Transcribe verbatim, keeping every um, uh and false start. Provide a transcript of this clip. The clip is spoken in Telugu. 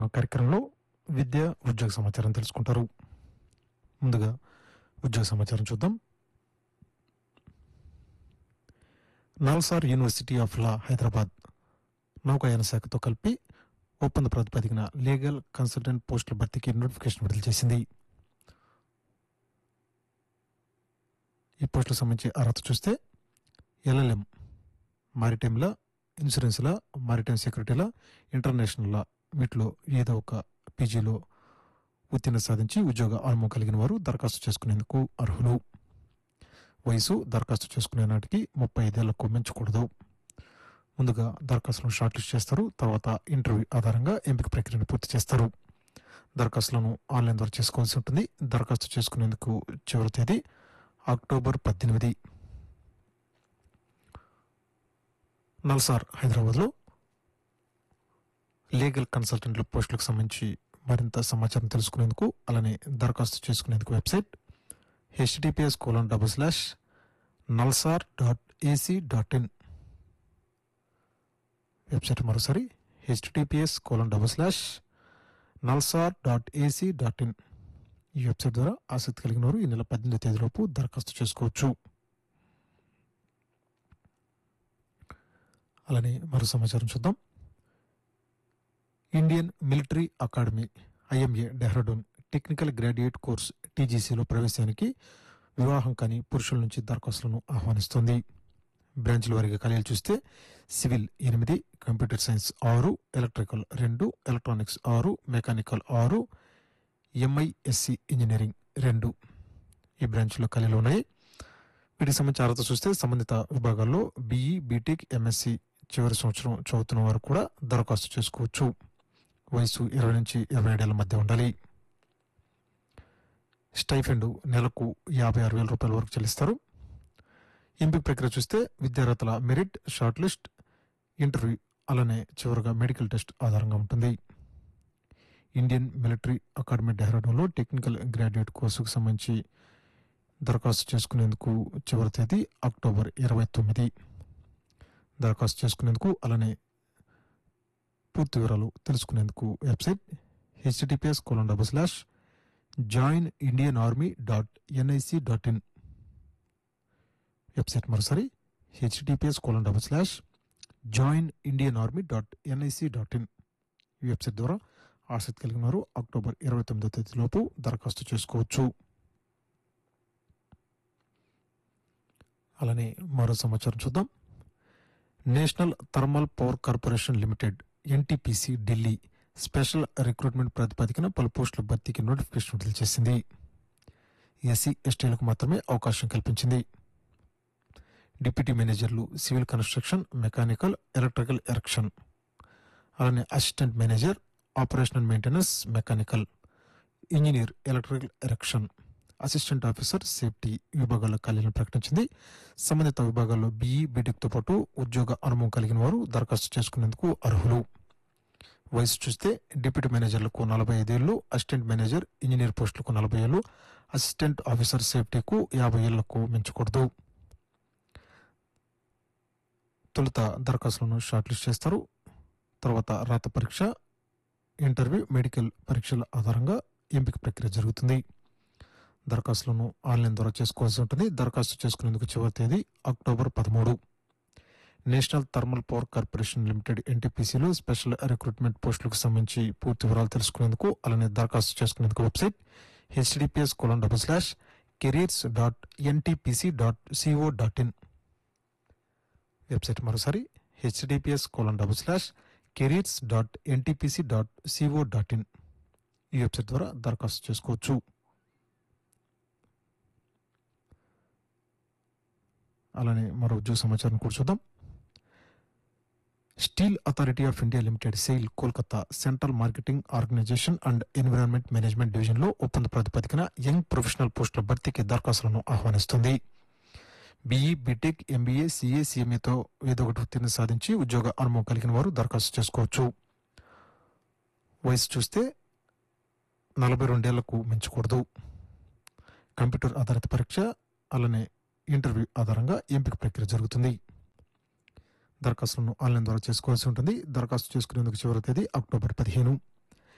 కార్యక్రమంలో విద్య ఉద్యోగ సమాచారం తెలుసుకుంటారు. ముందుగా ఉద్యోగ సమాచారం చూద్దాం. NALSAR university of law Hyderabad నౌకాయాన శాఖతో కలిపి ఒప్పంద ప్రాతిపదికన లీగల్ కన్సల్టెంట్ పోస్టుల భర్తీకి నోటిఫికేషన్ విడుదల చేసింది. ఈ పోస్టులకు సంబంధించి అర్హత చూస్తే ఎల్ఎల్ఎం, మారిటైమ్ల, ఇన్సూరెన్స్ల, మారిటైమ్ సెక్యూరిటీల, ఇంటర్నేషనల్ లా, వీటిలో ఏదో ఒక పీజీలో ఉత్తీర్ణ సాధించి ఉద్యోగ అనుభవం కలిగిన వారు దరఖాస్తు చేసుకునేందుకు అర్హులు. వయసు దరఖాస్తు చేసుకునే నాటికి ముప్పై ఐదేళ్లకు మించకూడదు. ముందుగా దరఖాస్తులను షార్ట్ లిస్ట్ చేస్తారు. తర్వాత ఇంటర్వ్యూ ఆధారంగా ఎంపిక ప్రక్రియను పూర్తి చేస్తారు. దరఖాస్తులను ఆన్లైన్ ద్వారా చేసుకోవాల్సి ఉంటుంది. దరఖాస్తు చేసుకునేందుకు చివరి తేదీ అక్టోబర్ పద్దెనిమిది. నల్సార్ హైదరాబాద్లో లీగల్ కన్సల్టెంట్ల పోస్టులకు సంబంధించి మరింత సమాచారం తెలుసుకునేందుకు, అలానే దరఖాస్తు చేసుకునేందుకు website HTTPS colon double slash NALSAR dot AC dot in. Website మరోసారి HTTPS colon double slash NALSAR dot AC dot in. ఈ వెబ్సైట్ ద్వారా ఆసక్తి కలిగిన వారు ఈ నెల పద్దెనిమిది తేదీలోపు దరఖాస్తు చేసుకోవచ్చు. అలానే మరో సమాచారం చూద్దాం. Indian military academy IMA Dehradun technical graduate course టీజీసీలో ప్రవేశానికి వివాహం కాని పురుషుల నుంచి దరఖాస్తులను ఆహ్వానిస్తోంది. బ్రాంచ్ల వారీగా ఖాళీలు చూస్తే సివిల్ ఎనిమిది, కంప్యూటర్ సైన్స్ ఆరు, ఎలక్ట్రికల్ రెండు, ఎలక్ట్రానిక్స్ ఆరు, మెకానికల్ ఆరు, ఎంఐఎస్సి ఇంజనీరింగ్ రెండు ఈ బ్రాంచ్లో ఖాళీలు ఉన్నాయి. వీటికి సంబంధించి అర్హత చూస్తే సంబంధిత విభాగాల్లో బీఈ, బీటెక్, ఎంఎస్సి చివరి సంవత్సరం చదువుతున్న వారు కూడా దరఖాస్తు చేసుకోవచ్చు. వయసు ఇరవై నుంచి ఇరవై ఏడేళ్ల మధ్య ఉండాలి. స్టైఫెండ్ నెలకు యాభై ఆరు వేల రూపాయల వరకు చెల్లిస్తారు. ఎంపిక ప్రక్రియ చూస్తే విద్యార్థుల మెరిట్, షార్ట్ లిస్ట్, ఇంటర్వ్యూ, అలానే చివరిగా మెడికల్ టెస్ట్ ఆధారంగా ఉంటుంది. Indian military academy డెహ్రాడూన్లో technical graduate కోర్సుకు సంబంధించి దరఖాస్తు చేసుకునేందుకు చివరి తేదీ అక్టోబర్ ఇరవై తొమ్మిది. దరఖాస్తు చేసుకునేందుకు, అలానే పూర్తి వివరాలు తెలుసుకునేందుకు website HTTPS colon double slash join Indian army dot NIC dot in. Website మరోసారి HTTPS colon double slash join Indian army dot NIC dot in. ఈ వెబ్సైట్ ద్వారా ఆసక్తి కలిగిన వారు అక్టోబర్ ఇరవై తొమ్మిదో తేదీలోపు దరఖాస్తు చేసుకోవచ్చు. అలానే మరో సమాచారం చూద్దాం. National thermal power corporation limited NTPC Delhi special recruitment ప్రాతిపదికన పలు పోస్టుల భర్తీకి నోటిఫికేషన్ విడుదల చేసింది. ఎస్సీ ఎస్టీలకు మాత్రమే అవకాశం కల్పించింది. డిప్యూటీ మేనేజర్లు civil construction, mechanical, electrical erection, అలానే assistant manager operational maintenance mechanical, engineer electrical erection, assistant officer safety విభాగాల్లో ఖాళీలను ప్రకటించింది. సంబంధిత విభాగాల్లో బీఈ, బీటెక్తో పాటు ఉద్యోగ అనుభవం కలిగిన వారు దరఖాస్తు చేసుకునేందుకు అర్హులు. వయసు చూస్తే డిప్యూటీ మేనేజర్లకు నలభై ఐదేళ్లు, అసిస్టెంట్ మేనేజర్, ఇంజనీర్ పోస్టులకు నలభై ఏళ్లు, అసిస్టెంట్ ఆఫీసర్ సేఫ్టీకు యాభై ఏళ్లకు మించకూడదు. తొలుత దరఖాస్తులను షార్ట్ లిస్ట్ చేస్తారు. తర్వాత రాత పరీక్ష, ఇంటర్వ్యూ, మెడికల్ పరీక్షల ఆధారంగా ఎంపిక ప్రక్రియ జరుగుతుంది. దరఖాస్తులను ఆన్లైన్ ద్వారా చేసుకోవాల్సి ఉంటుంది. దరఖాస్తు చేసుకునేందుకు చివరి తేదీ అక్టోబర్ పదమూడు. National thermal power corporation limited ఎన్టీపీసీలో special recruitment పోస్టులకు సంబంధించి పూర్తి వివరాలు తెలుసుకునేందుకు, అలానే దరఖాస్తు చేసుకునేందుకు website HTTPS colon double slash careers dot NTPC dot CO dot in. Website మరోసారి HTTPS colon double slash careers dot NTPC dot CO dot in. ఈ వెబ్సైట్ ద్వారా దరఖాస్తు చేసుకోవచ్చు. అలానే మరో ఉద్యోగ సమాచారం కూడా చూద్దాం. Steel authority of India limited SAIL Kolkata central marketing organisation and environment management డివిజన్లో ఒప్పంద ప్రాతిపదికన యంగ్ ప్రొఫెషనల్ పోస్టుల భర్తీకి దరఖాస్తులను ఆహ్వానిస్తుంది. బీఈ, బీటెక్, ఎంబీఏ, సీఏ, సీఎంఏతో ఏదో ఒకటి ఉత్తీర్ణ సాధించి ఉద్యోగ అనుభవం కలిగిన వారు దరఖాస్తు చేసుకోవచ్చు. వయసు చూస్తే నలభై రెండేళ్లకు మించకూడదు. కంప్యూటర్ ఆధారిత పరీక్ష, అలానే ఇంటర్వ్యూ ఆధారంగా ఎంపిక ప్రక్రియ జరుగుతుంది. దరఖాస్తులను ఆన్లైన్ ద్వారా చేసుకోవాల్సి ఉంటుంది. దరఖాస్తు చేసుకునేందుకు చివరి తేదీ అక్టోబర్ పదిహేను.